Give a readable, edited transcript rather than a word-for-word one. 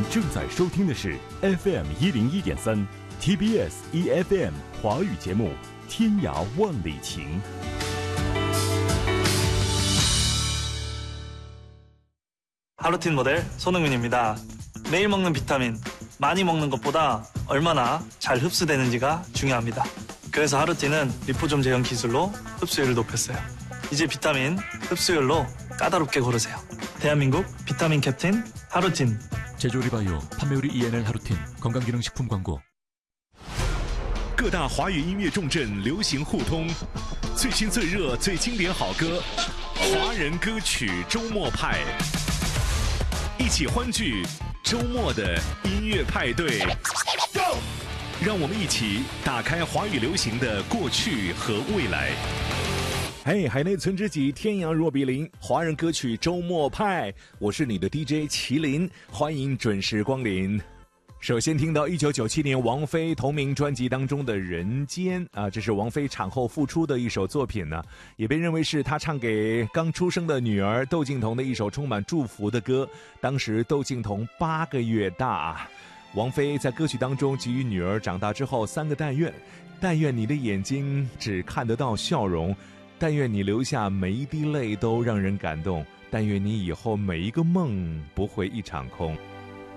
正在收听的是 FM 101.3 TBS EFM 华语节目《天涯万里情》。 하루틴 모델 손흥민입니다. 매일 먹는 비타민, 많이 먹는 것보다 얼마나 잘 흡수되는지가 중요합니다. 그래서 하루틴은 리포좀 제형 기술로 흡수율을 높였어요. 이제 비타민 흡수율로 까다롭게 고르세요. 대한민국 비타민 캡틴 하루틴. 제조리 바이오, 판매우리 ENL 하루틴, 건강기능식품 광고. 各大华语音乐重镇流行互通，最新最热最经典好歌，华人歌曲周末派，一起欢聚周末的音乐派对。让我们一起打开华语流行的过去和未来。嘿，海内存知己，天阳若比邻，华人歌曲周末派，我是你的 DJ 麒麟，欢迎准时光临。首先听到1997年王菲同名专辑当中的《人间》啊，这是王菲产后复出的一首作品呢，也被认为是她唱给刚出生的女儿窦靖童的一首充满祝福的歌。当时窦靖童8个月大啊，王菲在歌曲当中给予女儿长大之后3个但愿：但愿你的眼睛只看得到笑容，但愿你流下每一滴泪都让人感动，但愿你以后每一个梦不会一场空。